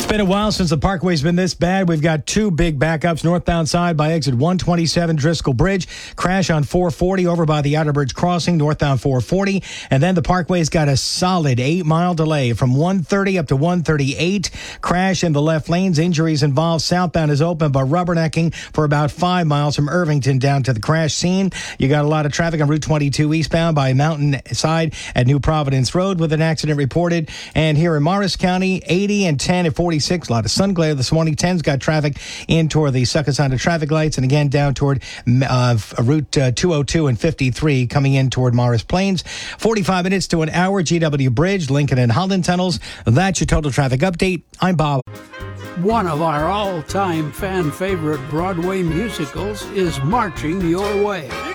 been a while since the Parkway's been this bad. We've got two big backups northbound side by exit 127 Driscoll Bridge. Crash on 440 over by the Outer Bridge Crossing, northbound 440. And then the Parkway's got a solid 8-mile delay from 130 up to 138. Crash in the left lanes. Injuries involved. Southbound is open, but rubbernecking for about 5 miles from Irvington down to the crash scene. You got a lot of traffic on Route 22 eastbound by Mountain Side at New Providence Road with an accident reported. And here in Morris County, 80 and 10 at 46. A lot of sun glare this morning. 10's got traffic in toward the Succotash traffic lights, and again down toward Route 202 and 53 coming in toward Morris Plains. 45 minutes to an hour. GW Bridge, Lincoln and Holland tunnels. That's your total traffic update. I'm Bob. One of our all-time fan favorite Broadway musicals is marching your way.